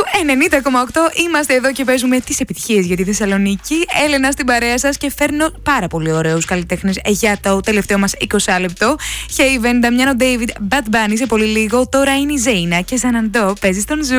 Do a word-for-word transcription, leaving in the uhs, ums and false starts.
ενενήντα κόμμα οκτώ. Είμαστε εδώ και παίζουμε τις επιτυχίες για τη Θεσσαλονίκη. Έλενα στην παρέα σας και φέρνω πάρα πολύ ωραίους καλλιτέχνες για το τελευταίο μας είκοσι λεπτό. Haven, Damiano David, Bad Bunny σε πολύ λίγο. Τώρα είναι η Ζέινα και Ζαναντό παίζει στον Ζου.